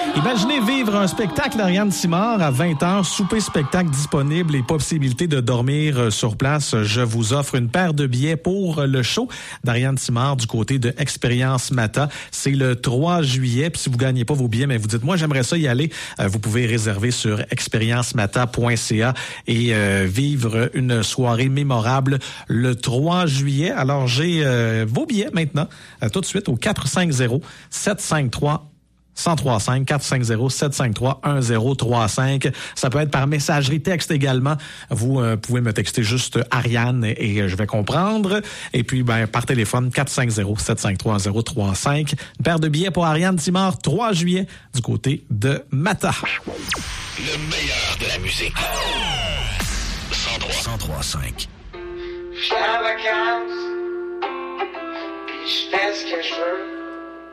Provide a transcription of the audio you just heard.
Imaginez vivre un spectacle d'Ariane Simard à 20h, souper spectacle disponible et possibilité de dormir sur place. Je vous offre une paire de billets pour le show d'Ariane Simard du côté de Expérience Mata. C'est le 3 juillet. Puis si vous gagnez pas vos billets, mais vous dites, moi, j'aimerais ça y aller, vous pouvez réserver sur expériencemata.ca et vivre une soirée mémorable le 3 juillet. Alors, j'ai vos billets maintenant, tout de suite au 450-753 1035 450-753-1035. Ça peut être par messagerie texte également. Vous pouvez me texter juste Ariane et je vais comprendre. Et puis, par téléphone, 450-753-1035. Une paire de billets pour Ariane Simard, 3 juillet, du côté de Mata. Le meilleur de la musique. 103.5. Je fais la vacance, puis je fais ce que je veux.